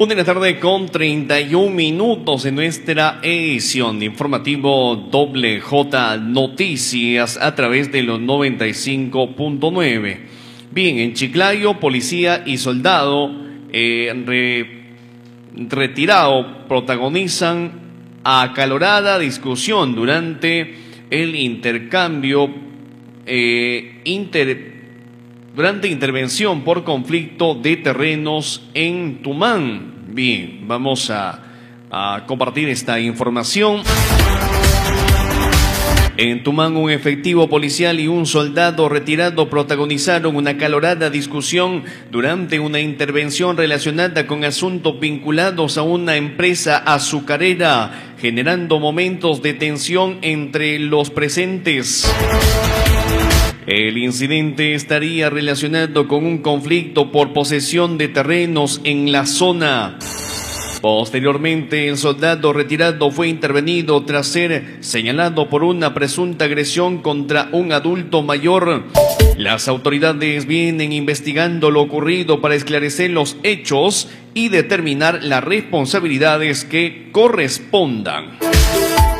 Una de la tarde con 31 minutos en nuestra edición de informativo Doble J Noticias a través de los 95.9. Bien, en Chiclayo, policía y soldado retirado protagonizan acalorada discusión durante el intercambio durante intervención por conflicto de terrenos en Tumán. Bien, vamos a compartir esta información. En Tumán, un efectivo policial y un soldado retirado protagonizaron una acalorada discusión durante una intervención relacionada con asuntos vinculados a una empresa azucarera, generando momentos de tensión entre los presentes. El incidente estaría relacionado con un conflicto por posesión de terrenos en la zona. Posteriormente, el soldado retirado fue intervenido tras ser señalado por una presunta agresión contra un adulto mayor. Las autoridades vienen investigando lo ocurrido para esclarecer los hechos y determinar las responsabilidades que correspondan.